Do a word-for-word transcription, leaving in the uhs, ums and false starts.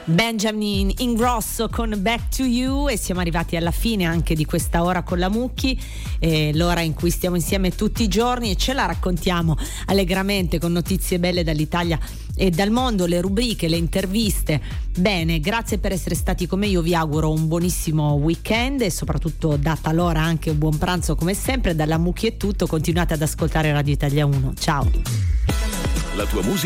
Benjamin Ingrosso con Back to You, e siamo arrivati alla fine anche di questa ora con la Mucchi, eh, l'ora in cui stiamo insieme tutti i giorni e ce la raccontiamo allegramente con notizie belle dall'Italia e dal mondo, le rubriche, le interviste. Bene, grazie per essere stati con me, io vi auguro un buonissimo weekend e soprattutto, data l'ora, anche un buon pranzo come sempre. Dalla Mucchi è tutto, continuate ad ascoltare Radio Italia uno, ciao. La tua musica